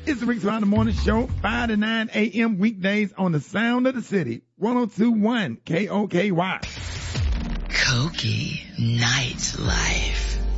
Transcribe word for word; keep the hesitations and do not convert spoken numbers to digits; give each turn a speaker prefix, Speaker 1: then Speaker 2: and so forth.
Speaker 1: It's the Rick's Around the Morning Show, five to nine a.m. weekdays on the Sound of the City, one oh two point one K O K Y.
Speaker 2: Cokie Nightlife.